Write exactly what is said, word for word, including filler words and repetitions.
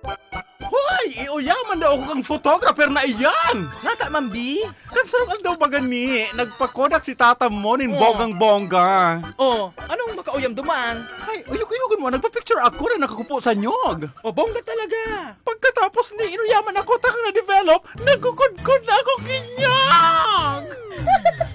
Hoy, iuyaman daw ako kang photographer na iyan! Nata, Mambi? Kan sarap daw ba gani? Nagpakodak si tata mo nin Oh. bonggang-bongga. Oh, anong makauyam duman? Ay, uyog-uyogan mo, nagpa-picture ako na nakakupo sa nyog. O, bongga talaga. Pagkatapos ni inuyaman ako, takang na-develop, nagkukudkod na ako kinyag!